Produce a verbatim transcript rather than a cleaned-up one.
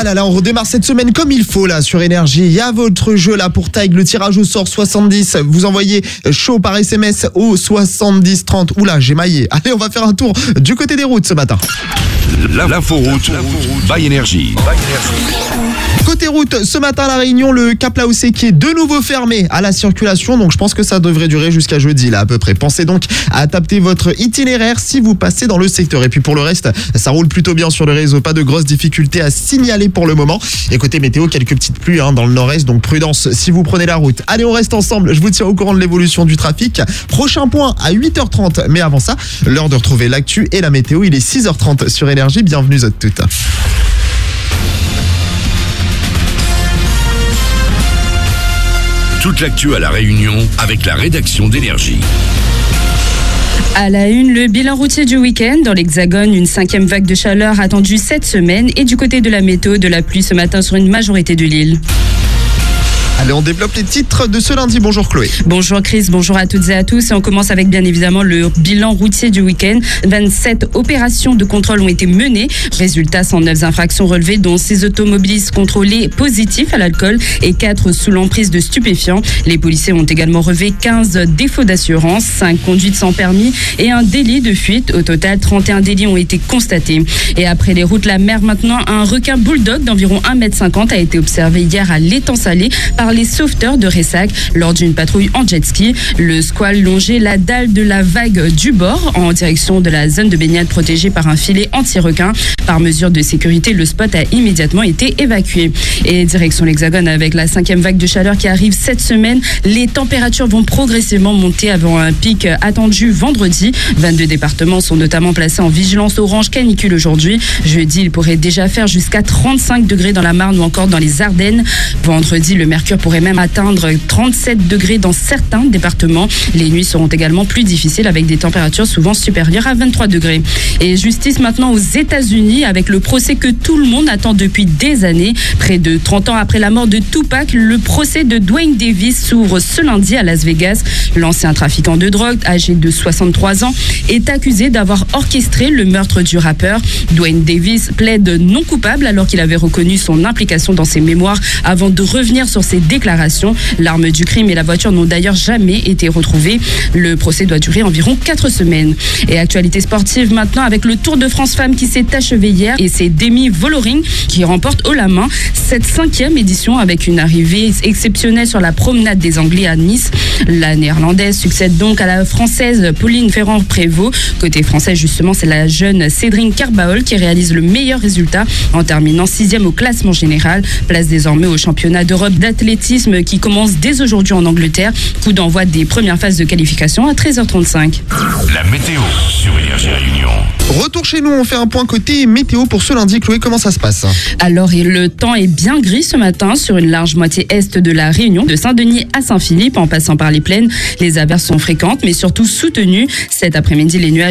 Ah là là, on redémarre cette semaine comme il faut là sur Énergie. Il y a votre jeu là pour Taïg, le tirage au sort soixante-dix. Vous envoyez chaud par S M S au soixante-dix trente. Oula, j'ai maillé. Allez, on va faire un tour du côté des routes ce matin. L'inforoute by Énergie. Côté route, ce matin à La Réunion, le Cap Laossé qui est de nouveau fermé à la circulation. Donc je pense que ça devrait durer jusqu'à jeudi là à peu près. Pensez donc à adapter votre itinéraire si vous passez dans le secteur. Et puis pour le reste, ça roule plutôt bien sur le réseau. Pas de grosses difficultés à signaler pour le moment. Et côté météo, quelques petites pluies hein, dans le nord-est. Donc prudence si vous prenez la route. Allez, on reste ensemble. Je vous tiens au courant de l'évolution du trafic. Prochain point à huit heures trente. Mais avant ça, l'heure de retrouver l'actu et la météo. Il est six heures trente sur Énergie. Bienvenue à toutes. Toute l'actu à La Réunion avec la rédaction d'Énergie. À la une, le bilan routier du week-end. Dans l'Hexagone, une cinquième vague de chaleur attendue cette semaine. Et du côté de la météo, de la pluie ce matin sur une majorité de l'île. Allez, on développe les titres de ce lundi. Bonjour Chloé. Bonjour Chris, bonjour à toutes et à tous. Et on commence avec bien évidemment le bilan routier du week-end. vingt-sept opérations de contrôle ont été menées. Résultat, cent neuf infractions relevées, dont six automobilistes contrôlés positifs à l'alcool et quatre sous l'emprise de stupéfiants. Les policiers ont également relevé quinze défauts d'assurance, cinq conduites sans permis et un délit de fuite. Au total, trente et un délits ont été constatés. Et après les routes, la mer maintenant, un requin bulldog d'environ un mètre cinquante a été observé hier à l'étang salé par les sauveteurs de Ressac lors d'une patrouille en jet ski. Le squale longeait la dalle de la vague du bord en direction de la zone de baignade protégée par un filet anti-requin. Par mesure de sécurité, le spot a immédiatement été évacué. Et direction l'Hexagone avec la cinquième vague de chaleur qui arrive cette semaine. Les températures vont progressivement monter avant un pic attendu vendredi. vingt-deux départements sont notamment placés en vigilance orange canicule aujourd'hui. Jeudi, il pourrait déjà faire jusqu'à trente-cinq degrés dans la Marne ou encore dans les Ardennes. Vendredi, le mercure pourrait même atteindre trente-sept degrés dans certains départements. Les nuits seront également plus difficiles avec des températures souvent supérieures à vingt-trois degrés. Et justice maintenant aux États-Unis avec le procès que tout le monde attend depuis des années. Près de trente ans après la mort de Tupac, le procès de Duane Davis s'ouvre ce lundi à Las Vegas. L'ancien trafiquant de drogue, âgé de soixante-trois ans, est accusé d'avoir orchestré le meurtre du rappeur. Duane Davis plaide non coupable alors qu'il avait reconnu son implication dans ses mémoires avant de revenir sur ses déclarations. L'arme du crime et la voiture n'ont d'ailleurs jamais été retrouvées. Le procès doit durer environ quatre semaines. Et actualité sportive maintenant avec le Tour de France Femmes qui s'est achevé hier et c'est Demi Vollering qui remporte haut la main cette cinquième édition avec une arrivée exceptionnelle sur la promenade des Anglais à Nice. La néerlandaise succède donc à la française Pauline Ferrand-Prévot. Côté français justement, c'est la jeune Cédrine Carbaol qui réalise le meilleur résultat en terminant sixième au classement général. Place désormais au championnat d'Europe d'athlétisme qui commence dès aujourd'hui en Angleterre. Coup d'envoi des premières phases de qualification à treize heures trente-cinq. La météo sur Énergie Réunion. Retour chez nous, on fait un point côté météo pour ce lundi. Chloé, comment ça se passe? Alors, le temps est bien gris ce matin sur une large moitié est de la Réunion, de Saint-Denis à Saint-Philippe en passant par les plaines. Les averses sont fréquentes mais surtout soutenues. Cet après-midi, les nuages